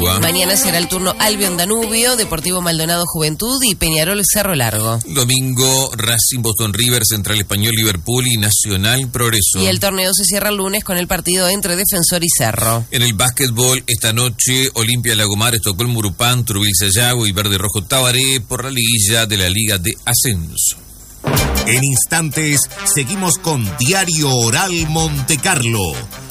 Córdoba. Mañana será el turno Albion Danubio, Deportivo Maldonado Juventud y Peñarol Cerro Largo. Domingo, Racing Boston River, Central Español Liverpool y Nacional Progreso. Y el torneo se cierra el lunes con el partido entre Defensor y Cerro. En el básquetbol, esta noche, Olimpia Lagomar, Estocolmo Urupán, Trubil Sayago y Verde Rojo Tabaré por la liguilla de la Liga de Ascenso. En instantes, seguimos con Diario Oral Montecarlo